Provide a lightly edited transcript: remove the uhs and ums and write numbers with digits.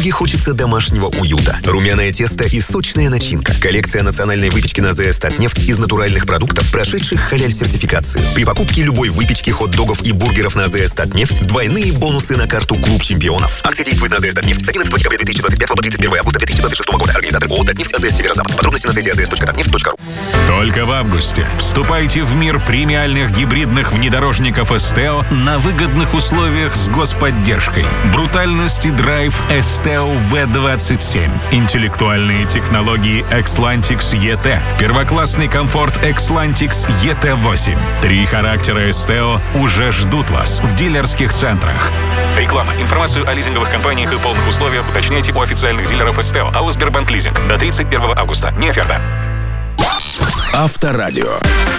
подруге хочется домашнего уюта. Румяное тесто и сочная начинка. Коллекция национальной выпечки на АЗС «Татнефть» из натуральных продуктов, прошедших халяль-сертификацию. При покупке любой выпечки, хот-догов и бургеров на АЗС «Татнефть» двойные бонусы на карту «Клуб чемпионов». Акция действует на АЗС «Татнефть» с 11 декабря 2025 по 31 августа 2026 года. Организатор ООО «Татнефть» АЗС «Северо-Запад». Подробности на сайте azs.tatneft.ru. Только в августе вступайте в мир премиальных гибридных внедорожников Esteo на выгодных условиях с господдержкой. Брутальность и драйв Esteo V27. Интеллектуальные технологии Xlantix ET. Первоклассный комфорт Xlantix ET8. 3 характера Esteo уже ждут вас в дилерских центрах. Реклама. Информацию о лизинговых компаниях и полных условиях уточняйте у официальных дилеров Esteo. АО «Сбербанк Лизинг». До 31 августа. Не оферта. Авторадио.